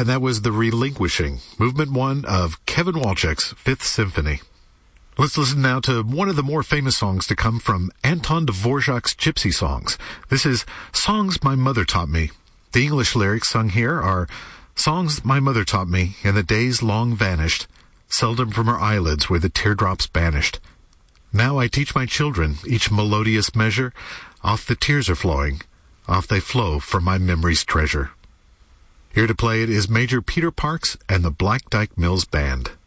And that was the Relinquishing, Movement 1 of Kevin Walczak's Fifth Symphony. Let's listen now to one of the more famous songs to come from Anton Dvorak's Gypsy Songs. This is Songs My Mother Taught Me. The English lyrics sung here are Songs my mother taught me in the days long vanished, seldom from her eyelids were the teardrops banished. Now I teach my children each melodious measure, off the tears are flowing, off they flow from my memory's treasure. Here to play it is Major Peter Parks and the Black Dyke Mills Band.